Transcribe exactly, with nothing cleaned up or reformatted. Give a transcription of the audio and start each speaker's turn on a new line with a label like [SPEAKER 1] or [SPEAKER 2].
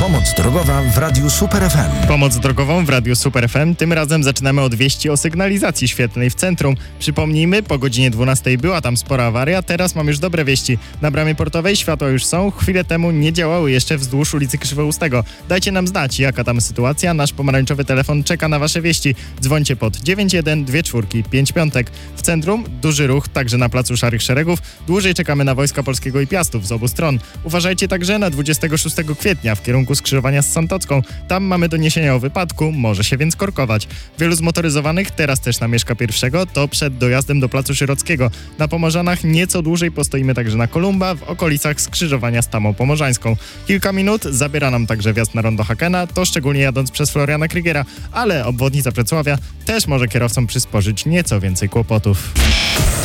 [SPEAKER 1] Pomoc drogowa w Radiu Super F M.
[SPEAKER 2] Pomoc drogową w Radiu Super F M. Tym razem zaczynamy od wieści o sygnalizacji świetlnej w centrum. Przypomnijmy, po godzinie dwunastej była tam spora awaria, teraz mam już dobre wieści. Na bramie portowej światła już są, chwilę temu nie działały jeszcze wzdłuż ulicy Krzywoustego. Dajcie nam znać, jaka tam sytuacja. Nasz pomarańczowy telefon czeka na wasze wieści. Dzwońcie pod dziewięć jeden dwa cztery pięć pięć. W centrum duży ruch, także na placu Szarych Szeregów. Dłużej czekamy na Wojska Polskiego i Piastów z obu stron. Uważajcie także na dwudziestego szóstego kwietnia w kierunku skrzyżowania z Santocką. Tam mamy doniesienia o wypadku, może się więc korkować. Wielu zmotoryzowanych teraz też na Mieszka Pierwszego, to przed dojazdem do placu Szyrockiego. Na Pomorzanach nieco dłużej postoimy także na Kolumba w okolicach skrzyżowania z Tamą Pomorzańską. Kilka minut zabiera nam także wjazd na rondo Hakena, to szczególnie jadąc przez Floriana Krygera, ale obwodnica Wrocławia też może kierowcom przysporzyć nieco więcej kłopotów.